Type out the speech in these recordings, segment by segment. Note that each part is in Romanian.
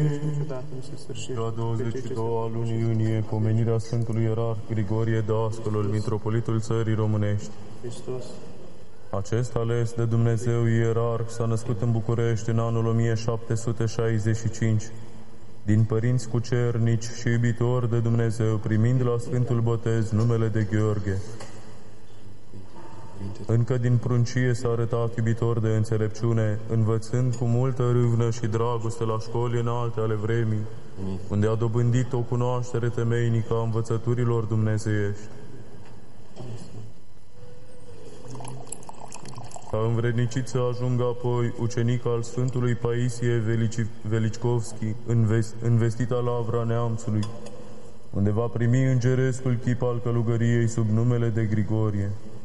La 22 a lunii iunie, pomenirea Sfântului Ierarh Grigorie Dascălul, mitropolitul țării românești. Acest ales de Dumnezeu ierarh s-a născut în București în anul 1765, din părinți cucernici și iubitori de Dumnezeu, primind la Sfântul Botez numele de Gheorghe. Încă din pruncie s-a arătat iubitor de înțelepciune, învățând cu multă râvnă și dragoste la școli înalte ale vremii, unde a dobândit o cunoaștere temeinică a învățăturilor dumnezeiești. S-a învrednicit să ajungă apoi ucenic al Sfântului Paisie Velickovski, investit al Lavra Neamțului, unde va primi îngerescul chip al călugăriei sub numele de Grigorie.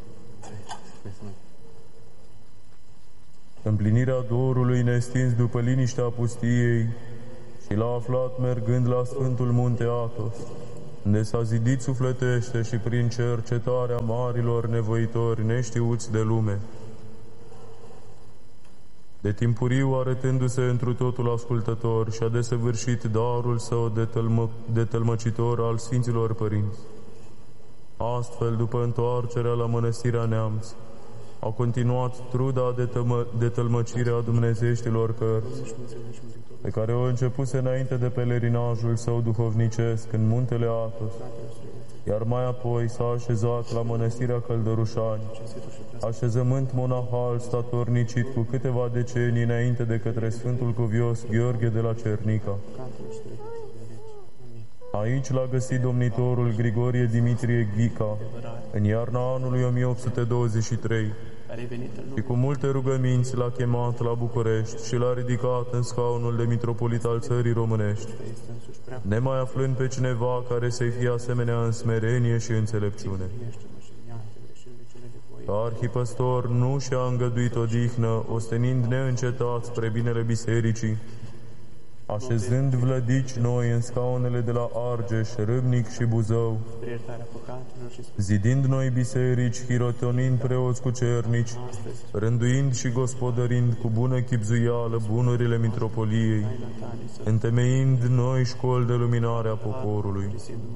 Împlinirea dorului nestins după liniștea pustiei și l-a aflat mergând la Sfântul Munte Athos, unde s-a zidit sufletește și prin cercetarea marilor nevoitori neștiuți de lume. De timpuriu, arătându-se întru totul ascultător, și-a desăvârșit darul său de tălmăcitor al Sfinților Părinți. Astfel, după întoarcerea la Mănăstirea Neamț, a continuat truda de tălmăcire a dumnezeieștilor cărți, pe care o începuse înainte de pelerinajul său duhovnicesc în Muntele Athos, iar mai apoi s-a așezat la Mănăstirea Căldărușani, așezământ monahal statornicit cu câteva decenii înainte de către Sfântul Cuvios Gheorghe de la Cernica. Aici l-a găsit domnitorul Grigorie Dimitrie Ghica, în iarna anului 1823, și cu multe rugăminți l-a chemat la București și l-a ridicat în scaunul de mitropolit al țării românești, nemai aflând pe cineva care să-i fie asemenea în smerenie și înțelepciune. Ca arhipăstor nu și-a îngăduit odihnă, ostenind neîncetat spre binele bisericii, așezând vlădici noi în scaunele de la Argeș, Râmnic și Buzău, zidind noi biserici, hirotonind preoți cucernici, rânduind și gospodărind cu bună chibzuială bunurile mitropoliei, întemeind noi școli de luminare a poporului.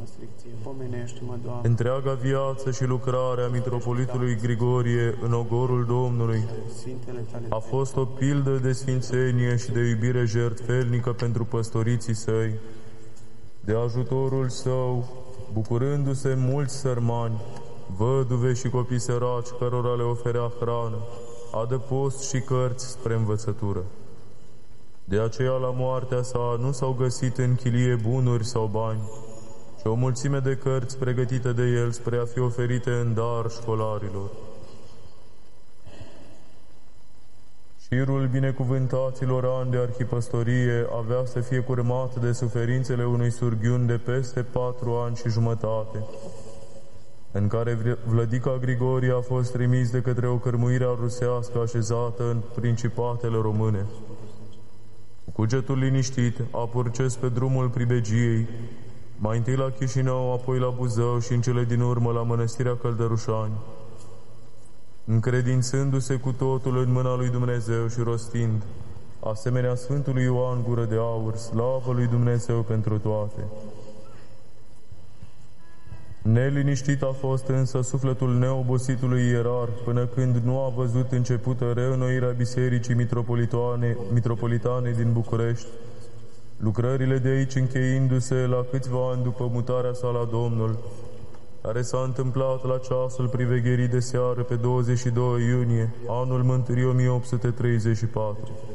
Întreaga viață și lucrarea mitropolitului Grigorie în ogorul Domnului a fost o pildă de sfințenie și de iubire jertfelnică pentru păstoriții săi, de ajutorul său, bucurându-se mulți sărmani, văduve și copii săraci cărora le oferea hrană, adăpost și cărți spre învățătură. De aceea, la moartea sa, nu s-au găsit în chilie bunuri sau bani, ci o mulțime de cărți pregătite de el spre a fi oferite în dar școlarilor. Șirul binecuvântaților ani de arhipăstorie avea să fie curmat de suferințele unui surghiun de peste 4 ani și jumătate, în care vlădica Grigorie a fost trimis de către o cărmuire rusească așezată în principatele române. Cu cugetul liniștit a purces pe drumul pribegiei, mai întâi la Chișinău, apoi la Buzău și în cele din urmă la Mănăstirea Căldărușani, încredințându-se cu totul în mâna lui Dumnezeu și rostind, asemenea Sfântului Ioan Gură de Aur, slavă lui Dumnezeu pentru toate. Neliniștit a fost însă sufletul neobositului ierarh, până când nu a văzut începută reînnoirea Bisericii Mitropolitane din București, lucrările de aici încheindu-se la câțiva ani după mutarea sa la Domnul, care s-a întâmplat la ceasul privegherii de seară pe 22 iunie, anul mântuirii 1834.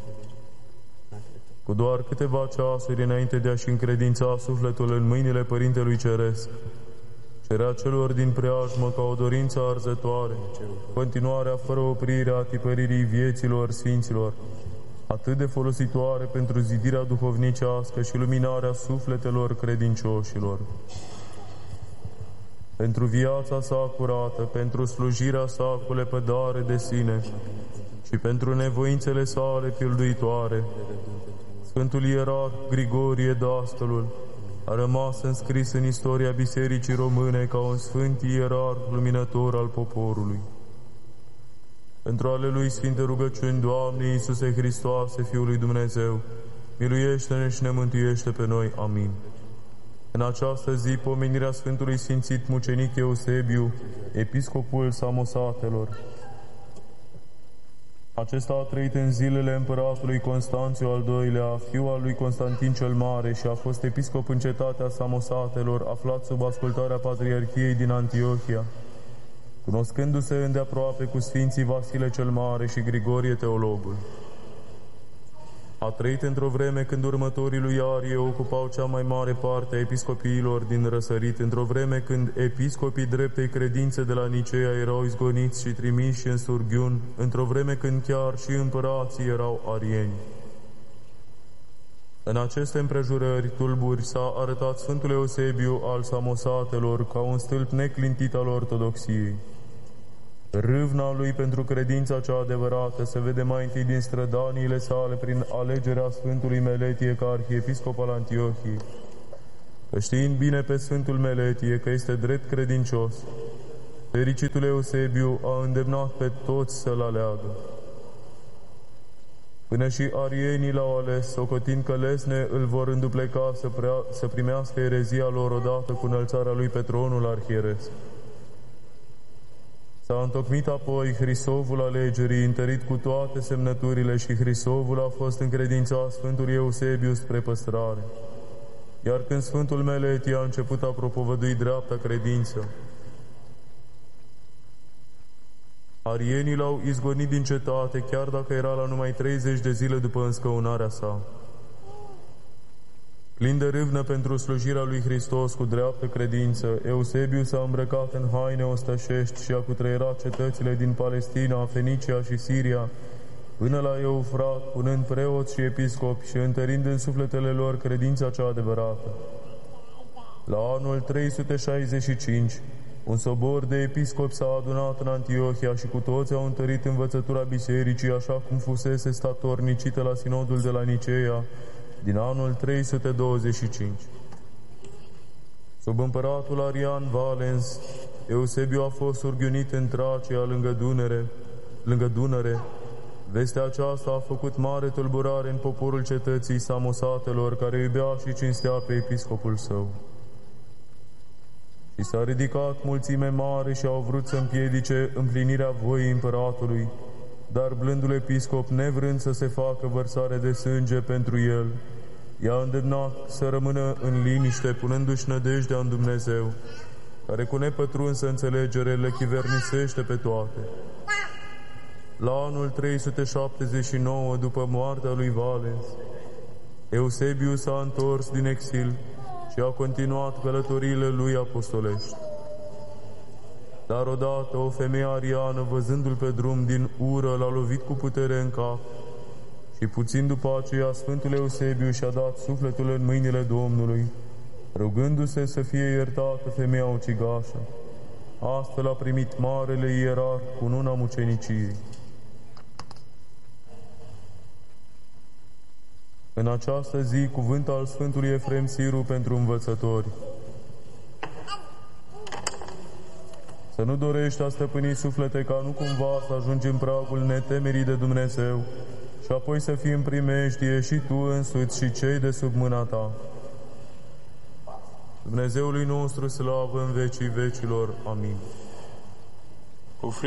Cu doar câteva ceasuri înainte de a-și încredința sufletul în mâinile Părintelui Ceresc, cerea celor din preajmă ca o dorință arzătoare, continuarea fără oprire a tipăririi vieților sfinților, atât de folositoare pentru zidirea duhovnicească și luminarea sufletelor credincioșilor. Pentru viața sa curată, pentru slujirea sa cu lepădare de sine și pentru nevoințele sale pilduitoare, Sfântul Ierarh Grigorie Dascălul a rămas înscris în istoria Bisericii Române ca un sfânt ierarh luminător al poporului. Pentru ale lui sfinte rugăciuni, Doamne Iisuse Hristoase, Fiul lui Dumnezeu, miluiește-ne și ne mântuiește pe noi. Amin. În această zi, pomenirea Sfântului Sfințit Mucenic Eusebiu, episcopul Samosatelor. Acesta a trăit în zilele împăratului Constanțiu al II-lea, fiul al lui Constantin cel Mare, și a fost episcop în cetatea Samosatelor, aflat sub ascultarea Patriarhiei din Antiohia. Cunoscându-se îndeaproape cu Sfinții Vasile cel Mare și Grigorie Teologul. A trăit într-o vreme când următorii lui Arie ocupau cea mai mare parte a episcopiilor din răsărit, într-o vreme când episcopii dreptei credințe de la Nicea erau izgoniți și trimiși în surghiun, într-o vreme când chiar și împărații erau arieni. În aceste împrejurări tulburi s-a arătat Sfântul Eusebiu al Samosatelor ca un stâlp neclintit al ortodoxiei. Râvna lui pentru credința cea adevărată se vede mai întâi din strădaniile sale prin alegerea Sfântului Meletie ca arhiepiscop al Antiohiei. Că știind bine pe Sfântul Meletie că este drept credincios, fericitul Eusebiu a îndemnat pe toți să-l aleagă. Până și arienii l-au ales, socotind că lesne îl vor îndupleca să primească erezia lor odată cu înălțarea lui pe tronul arhieresc. S-a întocmit apoi Hrisovul alegerii, întărit cu toate semnăturile, și Hrisovul a fost încredințat Sfântului Eusebiu spre păstrare. Iar când Sfântul Meletie a început a propovădui dreapta credință, arienii l-au izgonit din cetate, chiar dacă era la numai 30 de zile după înscăunarea sa. Plin de râvnă pentru slujirea lui Hristos cu dreaptă credință, Eusebiu s-a îmbrăcat în haine ostășești și a cutreierat cetățile din Palestina, Fenicia și Siria, până la Eufrat, punând preoți și episcopi și întărind în sufletele lor credința cea adevărată. La anul 365, un sobor de episcopi s-a adunat în Antiohia și cu toți au întărit învățătura bisericii, așa cum fusese statornicită la sinodul de la Nicea, din anul 325. Sub împăratul Arian Valens, Eusebiu a fost surghiunit în Tracia, lângă Dunăre. Vestea aceasta a făcut mare tulburare în poporul cetății Samosatelor, care iubea și cinstea pe episcopul său. Și s-a ridicat mulțime mare și au vrut să împiedice împlinirea voii împăratului, dar blândul episcop, nevrând să se facă vărsare de sânge pentru el, i-a îndemnat să rămână în liniște, punându-și nădejdea în Dumnezeu, care cu nepătrunsă înțelegere le chivernisește pe toate. La anul 379, după moartea lui Valens, Eusebiu s-a întors din exil și a continuat călătoriile lui apostolești. Dar odată o femeie ariană, văzându-l pe drum din ură, l-a lovit cu putere în cap și puțin după aceea Sfântul Eusebiu și-a dat sufletul în mâinile Domnului, rugându-se să fie iertată femeia ucigașă. Astfel a primit marele ierarh cununa muceniciei. În această zi, cuvânt al Sfântului Efrem Siru pentru învățători. Să nu dorești a stăpâni suflete ca nu cumva să ajungi în pragul netemerii de Dumnezeu și apoi să fii în primejdie și tu însuți și cei de sub mâna ta. Dumnezeului nostru slavă în vecii vecilor. Amin.